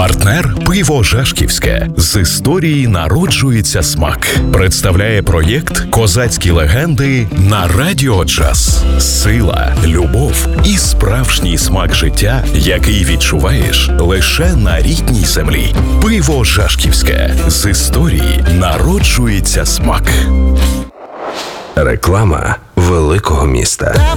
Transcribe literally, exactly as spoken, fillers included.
Партнер «Пиво Жашківське». З історії народжується смак. Представляє проєкт «Козацькі легенди» на Радіо Джаз. Сила, любов і справжній смак життя, який відчуваєш лише на рідній землі. Пиво Жашківське. З історії народжується смак. Реклама великого міста.